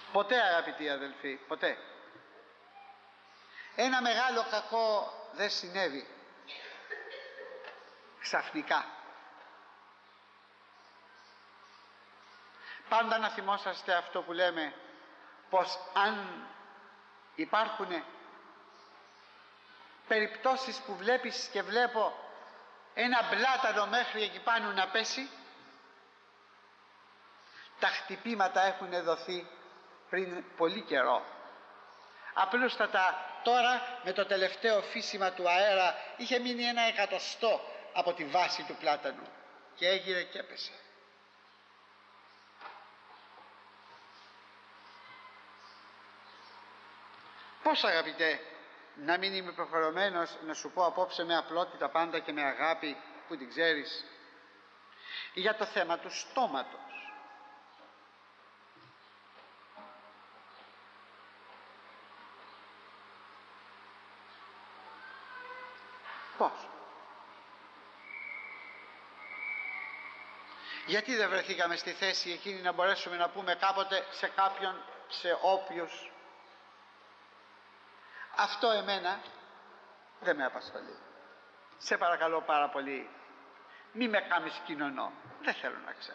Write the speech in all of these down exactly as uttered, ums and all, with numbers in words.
Ποτέ, αγαπητοί αδελφοί, ποτέ. Ένα μεγάλο κακό δεν συνέβη ξαφνικά. Πάντα να θυμόσαστε αυτό που λέμε, πως αν υπάρχουν περιπτώσεις που βλέπεις και βλέπω ένα μπλάτανο μέχρι εκεί πάνω να πέσει, τα χτυπήματα έχουν δοθεί πριν πολύ καιρό. Απλούστατα τώρα με το τελευταίο φύσιμα του αέρα είχε μείνει ένα εκατοστό από τη βάση του πλάτανου και έγινε και έπεσε. Πώς, αγαπητέ, να μην είμαι υποχρεωμένος να σου πω απόψε με απλότητα πάντα και με αγάπη που την ξέρεις για το θέμα του στόματος. Πώς? Γιατί δεν βρεθήκαμε στη θέση εκείνη να μπορέσουμε να πούμε κάποτε σε κάποιον, σε όποιους, αυτό εμένα δεν με απασχολεί. Σε παρακαλώ πάρα πολύ, μη με κάνεις κοινωνό, δεν θέλω να ξέρω.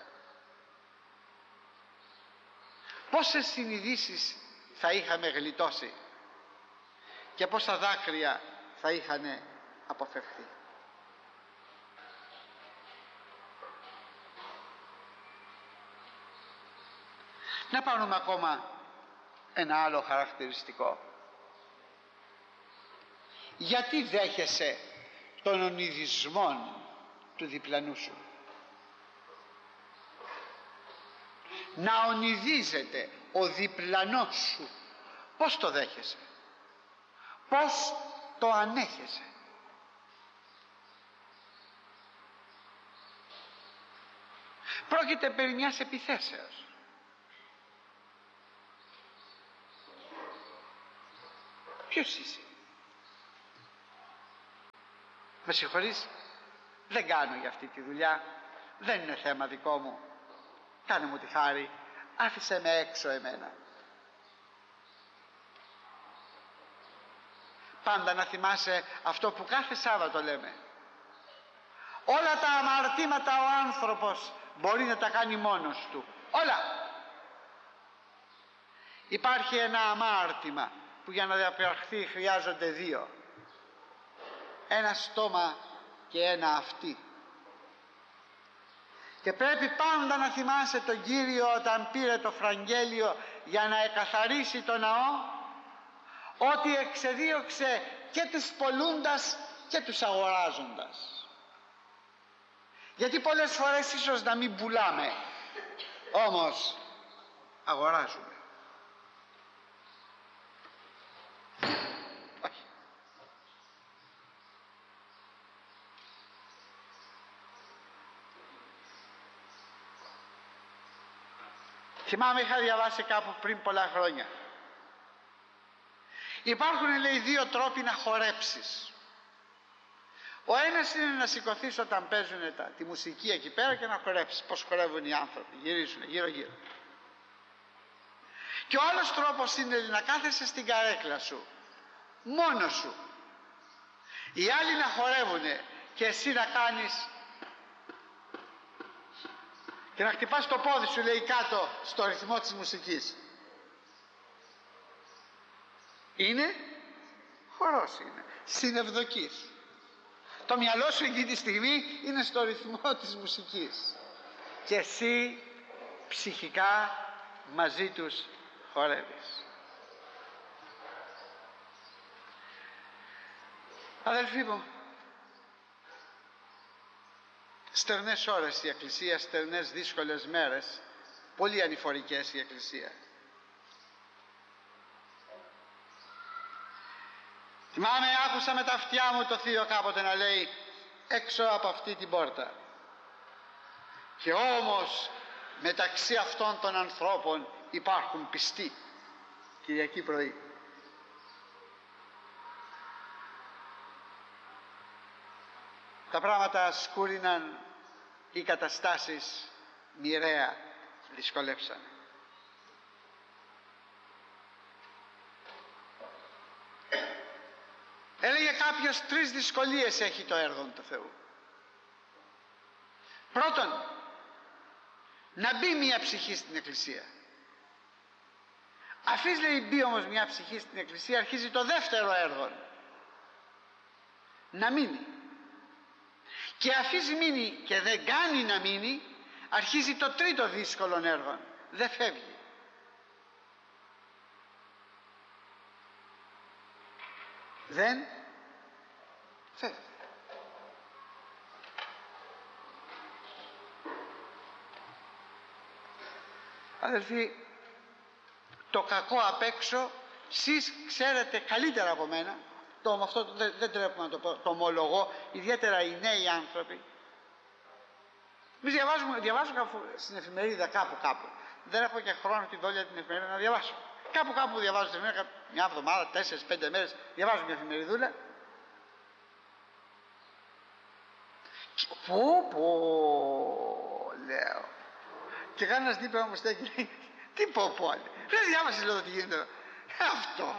Πόσες συνειδήσεις θα είχαμε γλιτώσει και πόσα δάκρυα θα είχαν αποφευθεί. Να πάρουμε ακόμα ένα άλλο χαρακτηριστικό. Γιατί δέχεσαι τον ονειδισμό του διπλανού σου? Να ονειδίζεται ο διπλανός σου, πώς το δέχεσαι? Πώς το ανέχεσαι? Πρόκειται περί μιας επιθέσεως. Ποιος είσαι? Με συγχωρείς, δεν κάνω για αυτή τη δουλειά, δεν είναι θέμα δικό μου. Κάνε μου τη χάρη, άφησε με έξω εμένα. Πάντα να θυμάσαι αυτό που κάθε Σάββατο λέμε. Όλα τα αμαρτήματα ο άνθρωπος μπορεί να τα κάνει μόνος του. Όλα. Υπάρχει ένα αμάρτημα που για να διαπραχθεί χρειάζονται δύο. Ένα στόμα και ένα αυτί. Και πρέπει πάντα να θυμάσαι τον Κύριο όταν πήρε το φραγγέλιο για να εκαθαρίσει το ναό, ότι εξεδίωξε και τους πωλούντας και τους αγοράζοντας. Γιατί πολλές φορές ίσως να μην πουλάμε, όμως αγοράζουμε. Όχι. Θυμάμαι, είχα διαβάσει κάπου πριν πολλά χρόνια. Υπάρχουν, λέει, δύο τρόποι να χορέψεις. Ο ένας είναι να σηκωθείς όταν παίζουν τα, τη μουσική εκεί πέρα και να χορέψεις. Πώς χορεύουν οι άνθρωποι, γυρίζουν γύρω γύρω. Και ο άλλος τρόπος είναι να κάθεσαι στην καρέκλα σου, μόνος σου. Οι άλλοι να χορεύουνε και εσύ να κάνεις και να χτυπάς το πόδι σου, λέει, κάτω στο ρυθμό της μουσικής. Είναι χορός, είναι συνευδοκής. Το μυαλό σου εκείνη τη στιγμή είναι στο ρυθμό της μουσικής και εσύ ψυχικά μαζί τους χορεύεις. Αδελφοί μου, στερνές ώρες η Εκκλησία, στερνές δύσκολες μέρες, πολύ ανηφορικές η Εκκλησία. Θυμάμαι, άκουσα με τα αυτιά μου το θείο κάποτε να λέει έξω από αυτή την πόρτα. Και όμως μεταξύ αυτών των ανθρώπων υπάρχουν πιστοί. Κυριακή πρωί. Τα πράγματα σκούριναν, οι καταστάσεις μοιραία δυσκολέψανε. Έλεγε κάποιος, τρεις δυσκολίες έχει το έργο του Θεού. Πρώτον, να μπει μια ψυχή στην Εκκλησία. Αφής, λέει, μπει όμως μια ψυχή στην Εκκλησία, αρχίζει το δεύτερο έργο. Να μείνει. Και αφής μείνει και δεν κάνει να μείνει, αρχίζει το τρίτο δύσκολο έργο. Δεν φεύγει. Δεν φεύγει. Αδελφοί, το κακό απ' έξω σεις ξέρετε καλύτερα από μένα, το, αυτό δεν, δεν τρέπω να το πω, το ομολογώ, ιδιαίτερα οι νέοι άνθρωποι. Εμείς διαβάζουμε, διαβάζω κάπου στην εφημερίδα κάπου κάπου. Δεν έχω και χρόνο τη δόλια την εφημερίδα να διαβάσω. Κάπου κάπου διαβάζω την εφημερίδα, μια εβδομάδα, τέσσερις, πέντε μέρες, διαβάζω μια εφημεριδούλα. Πω πω, λέω. Και κανένας δίπλα μου στέκει, λέει, τι πω πω, δεν διάβασες, λέω, τι γίνεται εδώ. Αυτό,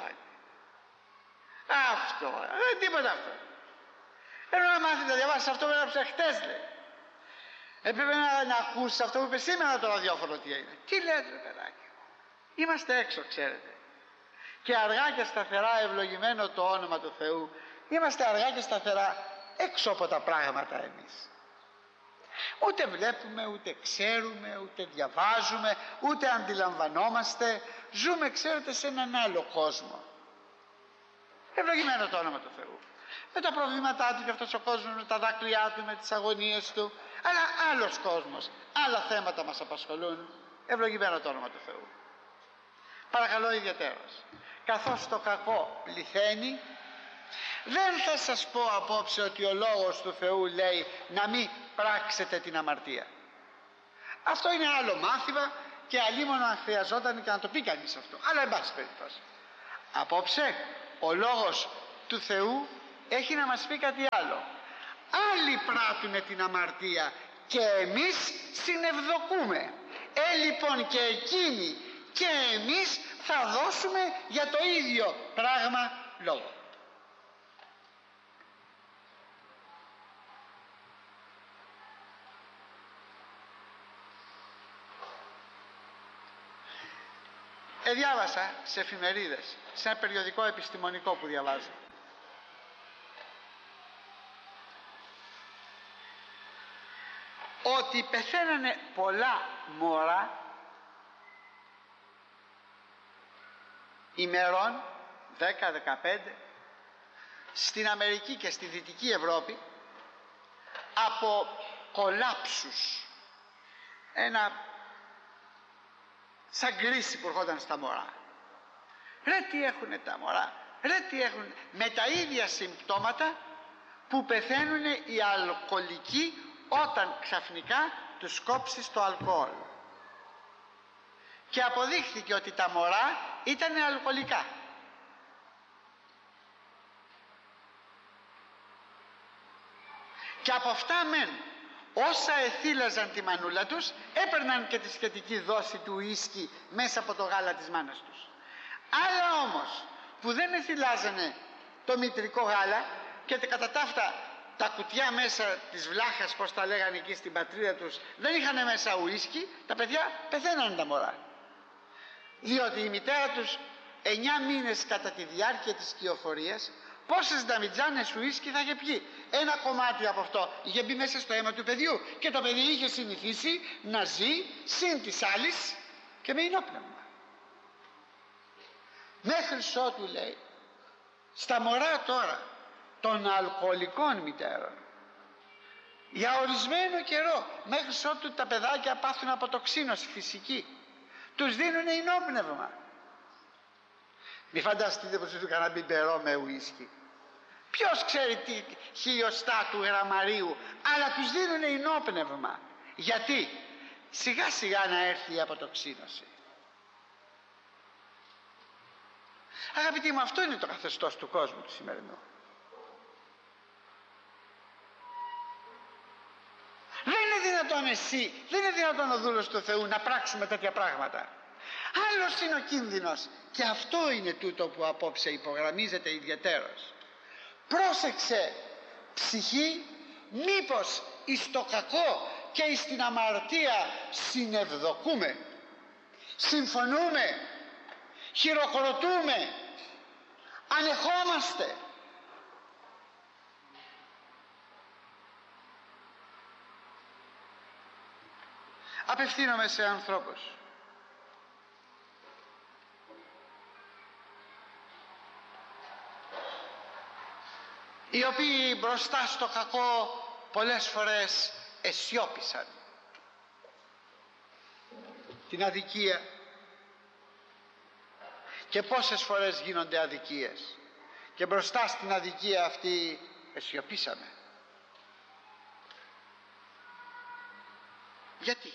αυτό, δεν τίποτα αυτό. Θέλω να μάθεις να διαβάσεις αυτό που έγραψε χτες, λέει. Έπρεπε να, να ακούσεις αυτό που είπε σήμερα το ραδιόφωνο, τι έγινε. Τι λέτε, ρε παιδάκι. Είμαστε έξω, ξέρετε. Και αργά και σταθερά, ευλογημένο το όνομα του Θεού, είμαστε αργά και σταθερά έξω από τα πράγματα εμείς. Ούτε βλέπουμε, ούτε ξέρουμε, ούτε διαβάζουμε, ούτε αντιλαμβανόμαστε. Ζούμε, ξέρετε, σε έναν άλλο κόσμο. Ευλογημένο το όνομα του Θεού. Με τα προβλήματά του και αυτός ο κόσμος, με τα δάκρυά του, με τις αγωνίες του. Αλλά άλλος κόσμος, άλλα θέματα μας απασχολούν. Ευλογημένο το όνομα του Θεού. Παρακαλώ ιδιαίτερος, καθώς το κακό πληθαίνει, δεν θα σας πω απόψε ότι ο λόγος του Θεού λέει να μην πράξετε την αμαρτία. Αυτό είναι άλλο μάθημα και αλίμονο αν χρειαζόταν και να το πει κανείς αυτό. Αλλά εν πάση περιπτώσει, απόψε ο λόγος του Θεού έχει να μας πει κάτι άλλο. Άλλοι πράττουνε την αμαρτία και εμείς συνευδοκούμε. Ε, λοιπόν, και εκείνοι και εμείς θα δώσουμε για το ίδιο πράγμα λόγο. Εδιάβασα σε εφημερίδες, σε ένα περιοδικό επιστημονικό που διαβάζω, ότι πεθαίνανε πολλά μωρά ημερών, δέκα δεκαπέντε, στην Αμερική και στη Δυτική Ευρώπη από κολάψους. Ένα σαν κρίση που ερχόταν στα μωρά. Ρε τι έχουνε τα μωρά, ρε τι έχουν, με τα ίδια συμπτώματα που πεθαίνουν οι αλκοολικοί όταν ξαφνικά τους κόψεις το αλκοόλ. Και αποδείχθηκε ότι τα μωρά ήταν αλκοολικά. Και από αυτά μεν, όσα εθύλαζαν τη μανούλα τους, έπαιρναν και τη σχετική δόση του ίσκι μέσα από το γάλα της μάνας τους. Άλλα όμως που δεν εθυλάζανε το μητρικό γάλα και κατά τα αυτά τα κουτιά μέσα της βλάχας, πως τα λέγανε εκεί στην πατρίδα τους, δεν είχαν μέσα ουίσκι, τα παιδιά πεθαίνανε τα μωρά. Διότι η μητέρα τους εννιά μήνες κατά τη διάρκεια της κυοφορίας, πόσες νταμιτζάνες ουίσκι θα είχε πιει. Ένα κομμάτι από αυτό είχε μπει μέσα στο αίμα του παιδιού και το παιδί είχε συνηθίσει να ζει συν της άλλης και με ενόπνευμα. Μέχρι ότου, λέει, στα μωρά τώρα των αλκοολικών μητέρων, για ορισμένο καιρό, μέχρι ότου τα παιδάκια πάθουν αποτοξίνωση φυσική, τους δίνουν ενόπνευμα. Μη φανταστείτε πως του κανένα μπιμπερό με ουίσκι. Ποιος ξέρει τι χιλιοστά του γραμμαρίου, αλλά τους δίνουν ενόπνευμα. Γιατί? Σιγά σιγά να έρθει η αποτοξίνωση. Αγαπητοί μου, αυτό είναι το καθεστώς του κόσμου του σημερινού. Δεν είναι δυνατόν εσύ, δεν είναι δυνατόν ο δούλος του Θεού να πράξουμε τέτοια πράγματα. Άλλος είναι ο κίνδυνος, και αυτό είναι τούτο που απόψε υπογραμμίζεται ιδιαιτέρως. Πρόσεξε ψυχή, μήπως εις το κακό και εις την αμαρτία συνευδοκούμε, συμφωνούμε, χειροκροτούμε, ανεχόμαστε. Απευθύνομαι σε ανθρώπους οι οποίοι μπροστά στο κακό πολλές φορές αισιόπισαν. Την αδικία, και πόσες φορές γίνονται αδικίες, και μπροστά στην αδικία αυτή αισιοπίσαμε. Γιατί?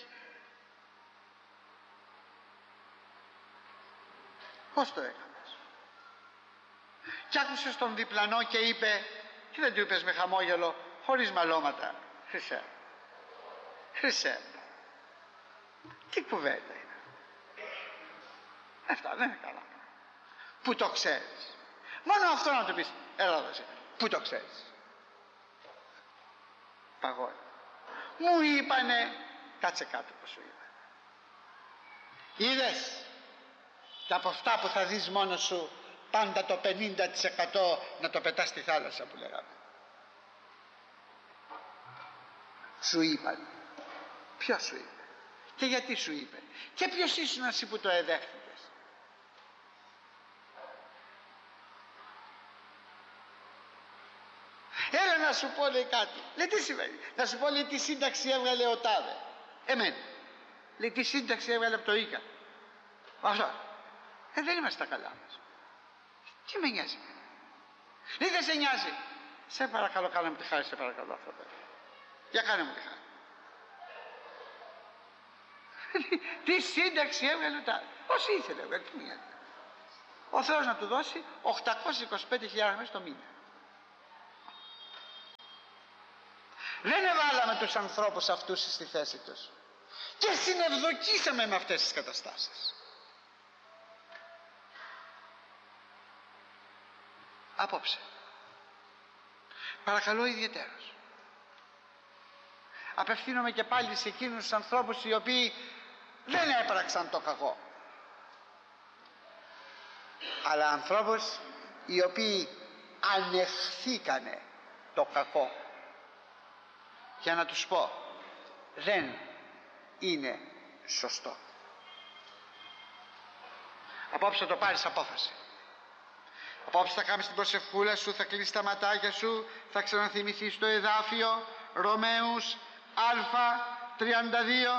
Πώς το έκανες? Κι άκουσες τον διπλανό και είπε, τι δεν του είπες με χαμόγελο, χωρίς μαλώματα, Χρυσέ, Χρυσέ, τι κουβέντα είναι αυτά, δεν είναι καλά. Πού το ξέρεις? Μόνο αυτό να του πεις, έλα δώσε, πού το ξέρεις? Παγώνει. Μου είπανε, κάτσε κάτω που σου είπα. Είδες? Και από αυτά που θα δεις μόνος σου, πάντα το πενήντα τοις εκατό να το πετάς στη θάλασσα που λέγαμε. Σου είπαν. Ποιος σου είπε? Και γιατί σου είπε? Και ποιος ήσουν εσύ που το εδέχθηκες? Έλα να σου πω, λέει, κάτι. Λέει, τι σημαίνει? Να σου πω, λέει, τι σύνταξη έβγαλε ο τάδε. Εμένα. Λέει, τι σύνταξη έβγαλε από το Ίκα. Αυτό. Ε, δεν είμαστε καλά μας. Τι με νοιάζει? Λέει, δεν σε νοιάζει? Σε παρακαλώ, κάνε μου τη χάρη, σε παρακαλώ, αυτό. Για κάνε μου τη χάρη. Τι σύνταξη έβγαλε ο τάδε. Όσοι ήθελε, έβγαλε, τι μου νοιάζει. Ο Θεός να του δώσει οκτακόσιες είκοσι πέντε χιλιάδες μέσα στο μήνα. Δεν εβάλαμε τους ανθρώπους αυτούς στη θέση τους και συνευδοκίσαμε με αυτές τις καταστάσεις. Απόψε παρακαλώ ιδιαιτέρως, απευθύνομαι και πάλι σε εκείνους τους ανθρώπους οι οποίοι δεν έπραξαν το κακό, αλλά ανθρώπους οι οποίοι ανεχθήκανε το κακό, για να τους πω, δεν είναι σωστό. Απόψε το πάρεις απόφαση. Απόψε θα κάνεις την προσευχούλα σου, θα κλείσεις τα ματάκια σου, θα ξαναθυμηθείς το εδάφιο Ρωμαίους Α τριάντα δύο,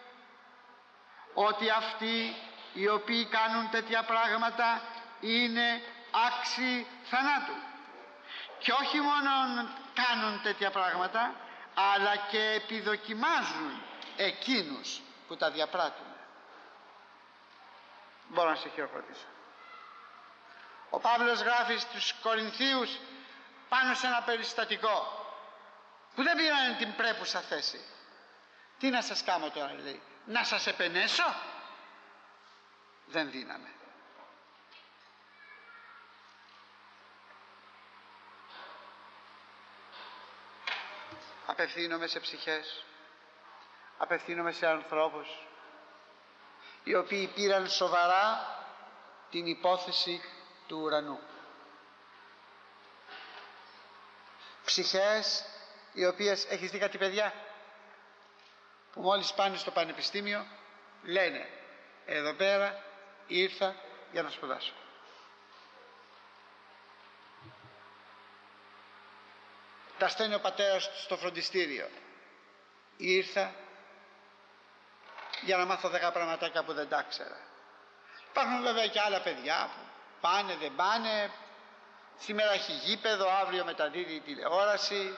ότι αυτοί οι οποίοι κάνουν τέτοια πράγματα είναι άξιοι θανάτου. Και όχι μόνο κάνουν τέτοια πράγματα, αλλά και επιδοκιμάζουν εκείνους που τα διαπράττουν. Μπορώ να σε χειροκροτήσω. Ο Παύλος γράφει στους Κορινθίους πάνω σε ένα περιστατικό που δεν πήραν την πρέπουσα θέση. Τι να σας κάνω τώρα, λέει? Να σας επενέσω? Δεν δύναμε. Απευθύνομαι σε ψυχές, απευθύνομαι σε ανθρώπους οι οποίοι πήραν σοβαρά την υπόθεση του ουρανού. Ψυχές οι οποίες, έχεις δει κάτι παιδιά που μόλις πάνε στο πανεπιστήμιο λένε, εδώ πέρα ήρθα για να σπουδάσω. Τα στέλνει ο πατέρας του στο φροντιστήριο, ήρθα για να μάθω δέκα πραγματάκια που δεν τα ξέρα. Υπάρχουν βέβαια και άλλα παιδιά που πάνε δεν πάνε, σήμερα έχει γήπεδο, αύριο μεταδίδει τηλεόραση.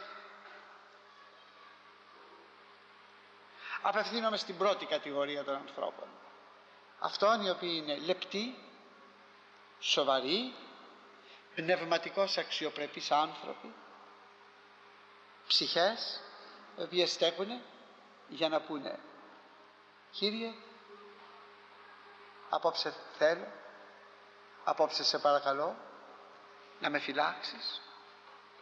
Απευθύνομαι στην πρώτη κατηγορία των ανθρώπων, αυτών οι οποίοι είναι λεπτοί, σοβαροί, πνευματικώς αξιοπρεπείς άνθρωποι, ψυχές οι οποίες στέκουνε για να πούνε, Κύριε, απόψε θέλω, απόψε σε παρακαλώ να με φυλάξεις,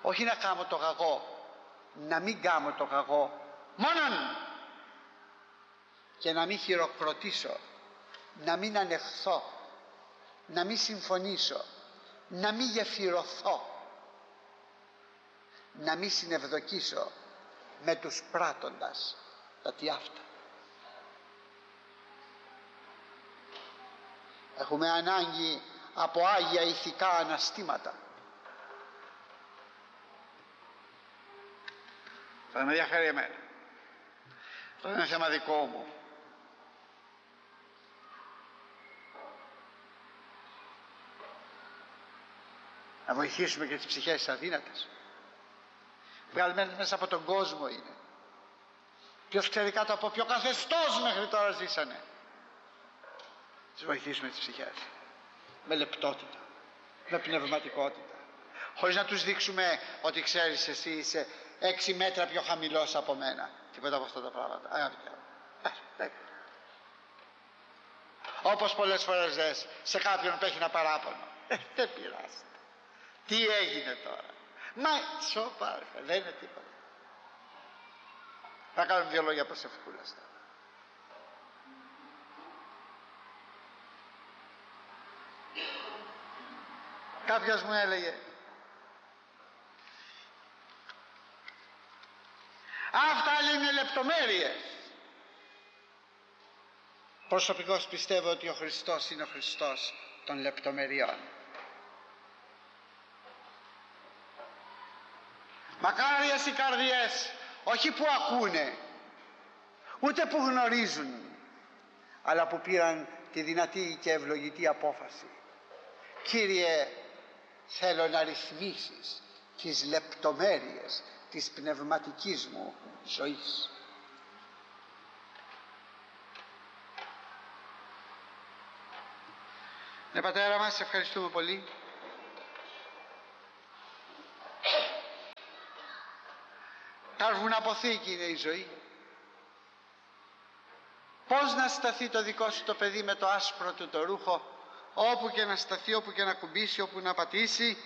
Όχι να κάνω το κακό, να μην κάνω το κακό μόνον, και να μην χειροκροτήσω, να μην ανεχθώ, να μην συμφωνήσω, να μην γεφυρωθώ, να μην συνευδοκίσω με τους πράττοντας τα τι αυτά. Έχουμε ανάγκη από άγια ηθικά αναστήματα. Θα με ενδιαφέρει εμένα. Αυτό είναι θέμα δικό μου. Να βοηθήσουμε και τις ψυχές τις αδύνατες. Βγαλμένες μέσα από τον κόσμο είναι. Ποιος ξέρει κάτω από ποιο καθεστώς μέχρι τώρα ζήσανε. Τις βοηθήσουμε τις ψυχές. Με λεπτότητα, με πνευματικότητα. Χωρίς να τους δείξουμε ότι ξέρεις, εσύ είσαι έξι μέτρα πιο χαμηλός από μένα. Τίποτα από αυτά τα πράγματα. Όπως πολλές φορές δες σε κάποιον που έχει ένα παράπονο. Ε, δεν πειράζει. Τι έγινε τώρα? Μα σώπα, δεν είναι τίποτα. Θα κάνουμε δύο λόγια προσευχούλας. Κάποιος μου έλεγε, αυτά είναι λεπτομέρειες. Προσωπικώς πιστεύω ότι ο Χριστός είναι ο Χριστός των λεπτομεριών. Μακάριες οι καρδιές, όχι που ακούνε, ούτε που γνωρίζουν, αλλά που πήραν τη δυνατή και ευλογητή απόφαση. Κύριε, θέλω να ρυθμίσεις τις λεπτομέρειες της πνευματικής μου ζωής. Ναι, Πατέρα μας, σε ευχαριστούμε πολύ. Κάρβουν αποθήκη είναι η ζωή. Πώς να σταθεί το δικό σου το παιδί με το άσπρο του το ρούχο, όπου και να σταθεί, όπου και να κουμπίσει, όπου να πατήσει,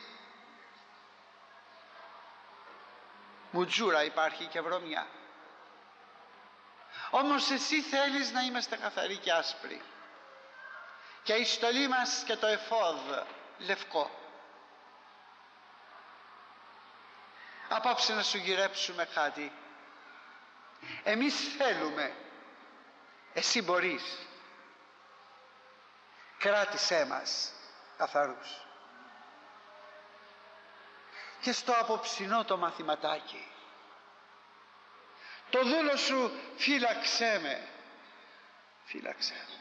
μουτζούρα υπάρχει και βρωμιά. Όμως εσύ θέλεις να είμαστε καθαροί και άσπροι, και η στολή μας και το εφόδ λευκό. Απόψε να σου γυρέψουμε κάτι. Εμείς θέλουμε, εσύ μπορείς. Κράτησέ μας καθαρούς. Και στο απόψινό το μαθηματάκι, το δούλο σου φύλαξέ με, φύλαξέ με.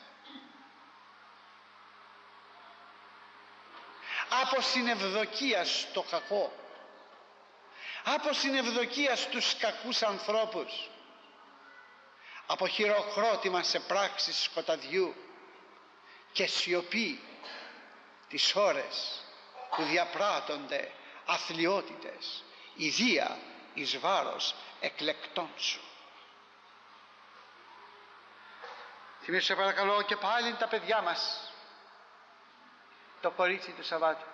Από συνευδοκία στο κακό, από συνευδοκία στους κακούς ανθρώπους, από χειροκρότημα σε πράξεις σκοταδιού και σιωπή τις ώρες που διαπράττονται αθλιότητες, ιδία εις βάρος εκλεκτών σου. Θυμήσου σε παρακαλώ και πάλι τα παιδιά μας, το κορίτσι του Σαββάτου.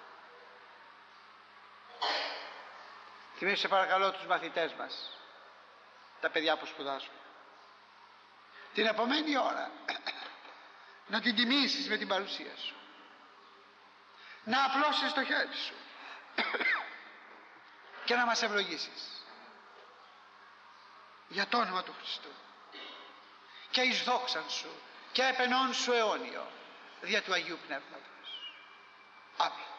Θυμήσου σε παρακαλώ τους μαθητές μας, τα παιδιά που σπουδάζουν. Την επομένη ώρα να την τιμήσεις με την παρουσία σου, να απλώσεις το χέρι σου και να μας ευλογήσεις για το όνομα του Χριστού και εις δόξαν σου και επενών σου αιώνιο δια του Αγίου Πνεύματος. Αμήν.